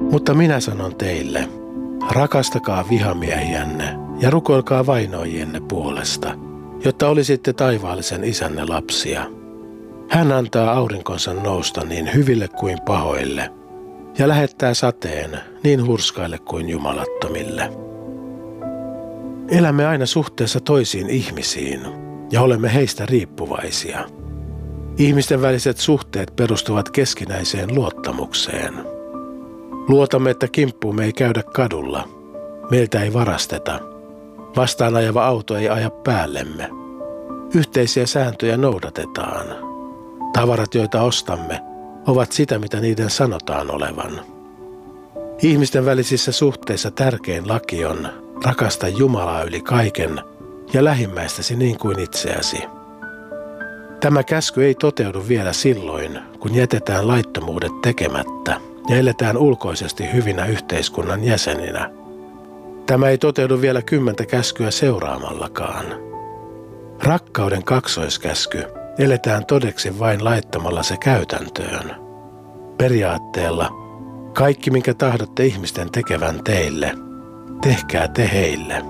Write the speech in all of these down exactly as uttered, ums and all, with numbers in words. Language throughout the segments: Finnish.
Mutta minä sanon teille, rakastakaa vihamiehiänne ja rukoilkaa vainoijienne puolesta, jotta olisitte taivaallisen isänne lapsia. Hän antaa aurinkonsa nousta niin hyville kuin pahoille ja lähettää sateen niin hurskaille kuin jumalattomille. Elämme aina suhteessa toisiin ihmisiin ja olemme heistä riippuvaisia. Ihmisten väliset suhteet perustuvat keskinäiseen luottamukseen. Luotamme, että kimppuumme ei käydä kadulla, meiltä ei varasteta, vastaan ajava auto ei aja päällemme. Yhteisiä sääntöjä noudatetaan. Tavarat, joita ostamme, ovat sitä, mitä niiden sanotaan olevan. Ihmisten välisissä suhteissa tärkein laki on rakasta Jumalaa yli kaiken ja lähimmäistäsi niin kuin itseäsi. Tämä käsky ei toteudu vielä silloin, kun jätetään laittomuudet tekemättä ja eletään ulkoisesti hyvinä yhteiskunnan jäseninä. Tämä ei toteudu vielä kymmentä käskyä seuraamallakaan. Rakkauden kaksoiskäsky eletään todeksi vain laittamalla se käytäntöön. Periaatteella, kaikki minkä tahdotte ihmisten tekevän teille, tehkää te heille.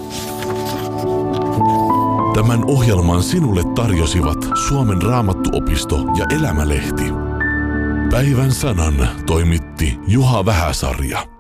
Tämän ohjelman sinulle tarjosivat Suomen Raamattuopisto ja Elämälehti. Päivän sanan toimitti Juha Vähäsarja.